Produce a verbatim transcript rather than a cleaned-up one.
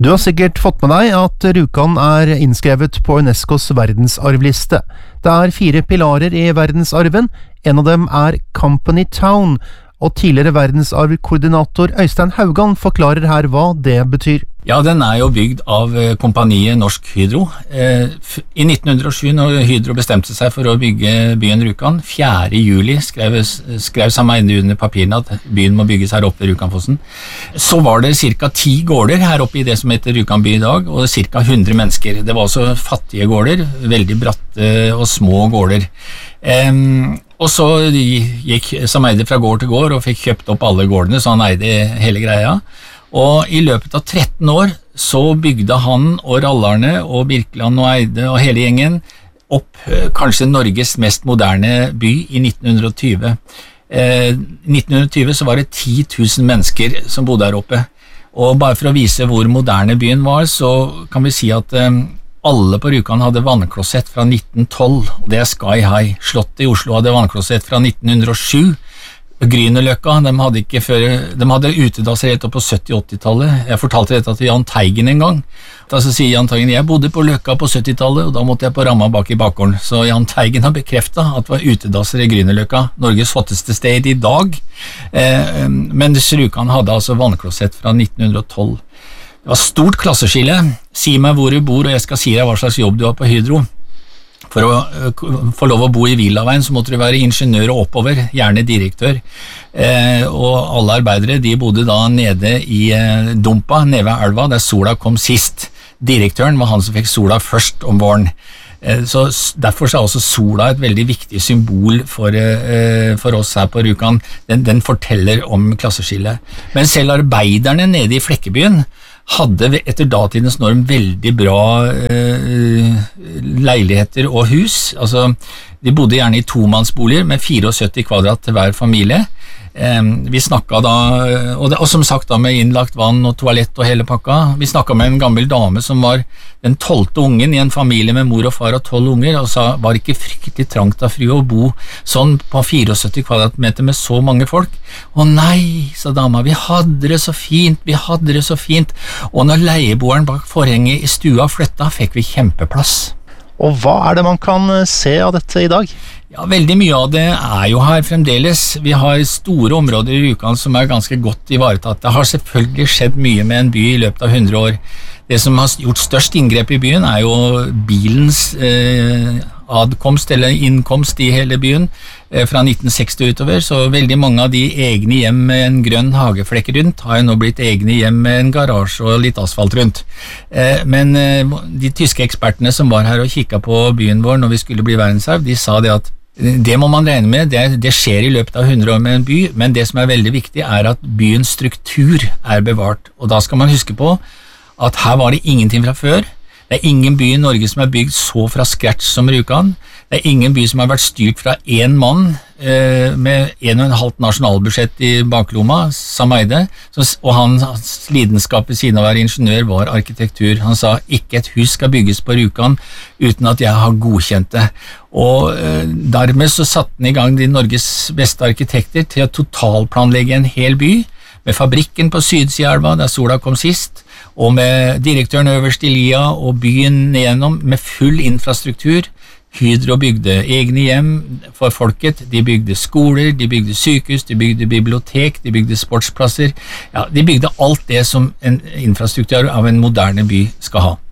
Du har sikkert fått med deg at Rjukan er innskrevet på UNESCOs verdensarvliste. Det er fire pilarer i verdensarven, en av dem er Company Town, og tidligere verdensarvkoordinator Øystein Haugan forklarer her hva det betyr. Ja, den er jo bygd av kompaniet Norsk Hydro. I nitten hundre og sju, når Hydro bestemte seg for å bygge byen Rjukan, fjerde juli skrev, skrev Sameide under papirene at byen må bygges her oppe i Rjukanfossen. Så var det cirka ti gårder her oppe i det som heter Rjukan by i dag, og cirka hundre mennesker. Det var også fattige gårder, veldig bratte og små gårder. Um, og så gikk Sameide fra gård til gård og fikk kjøpt opp alle gårdene, så han eide hele greia. Og i løpet av tretten år så bygde han og Rallarne og Birkeland og Eide og hele gjengen opp kanskje Norges mest moderne by i nitten hundre og tyve. I eh, nitten hundre og tyve så var det ti tusen mennesker som bodde her oppe. Og bare for å vise hvor moderne byen var, så kan vi si at eh, alle på Rjukan hadde vannklosett fra nitten tolv, og det er Sky High. Slottet i Oslo hadde vannklosett fra nitten hundre og sju. Grünerløkka, de hadde ikke før, de hadde utedasser helt opp på sytti-åttitallet. Jeg fortalte dette til Jahn Teigen en gang. Da så sier Jahn Teigen, jeg bodde på Løkka på syttitallet, og da måtte jeg på ramma bak i bakgården. Så Jahn Teigen har bekreftet at det var utedasser i Grünerløkka, Norges hotteste sted i dag. Eh, men Rjukan hadde altså vannklosett fra nitten hundre og tolv. Det var stort klasseskille. Si meg hvor du bor, og jeg skal si deg hva slags jobb du har på Hydro. For å få lov å bo i Villaveien så måtte du være ingeniør og oppover, gjerne direktør. Eh, og alle arbeidere de bodde da nede i eh, Dumpa, nede ved elva, der sola kom sist. Direktøren var han som fikk sola først om våren. Eh, så derfor er også sola et veldig viktig symbol for, eh, for oss her på Rjukan. Den, den forteller om klasseskillet. Men selv arbeiderne nede i Flekkebyen hadde etter datidens norm veldig bra eh, leiligheter og hus. Altså, de bodde gjerne i tomannsboliger med syttifire kvadrat til hver familie. Eh, vi snakket da, og, det, og som sagt da med innlagt vann og toalett og hele pakka. Vi snakket med en gammel dame som var den tolvte ungen i en familie med mor og far og tolv unger, og sa, var ikke fryktelig trangt av fru å bo sånn på syttifire kvadratmeter med så mange folk? Å nei, sa dama, vi hadde det så fint, vi hadde det så fint, og når leieboeren bak forhenget i stua flytta, fikk vi kjempeplass. Og hva er det man kan se av dette i dag? Ja, veldig mye av det er jo her fremdeles. Vi har store områder i Rjukan som er ganske godt ivaretatt. Det har selvfølgelig skjedd mye med en by i løpet av hundre år. Det som har gjort størst inngrep i byen er jo bilens eh, adkomst eller innkomst i hele byen eh, fra nitten seksti utover, så veldig mange av de egne hjem med en grønn hageflekk rundt har jo nå blitt egne hjem med en garasje og litt asfalt rundt. Eh, men eh, de tyske ekspertene som var her og kikket på byen vår når vi skulle bli verdensarv, de sa det at det må man regne med, det, det skjer i løpet av hundre år med en by, men det som er veldig viktig er at byens struktur er bevart, og da skal man huske på at her var det ingenting fra før. Det er ingen by i Norge som er bygd så fra scratch som Rjukan. Det er ingen by som har vært styrt fra en mann eh, med en og en halvt nasjonalbudsjett i baklomma, Sameide, og hans lidenskap ved siden av å være ingeniør var arkitektur. Han sa, ikke et hus skal bygges på Rjukan uten at jeg har godkjent det. Og eh, dermed så satte han i gang de Norges beste arkitekter til å totalplanlegge en hel by, med fabrikken på Sydsidelva, der sola kom sist, og med direktøren øverst i lia og byen igjennom med full infrastruktur. Hydro bygde egne hjem for folket, de bygde skoler, de bygde sykehus, de bygde bibliotek, de bygde sportsplasser. Ja, de bygde alt det som en infrastruktur av en moderne by skal ha.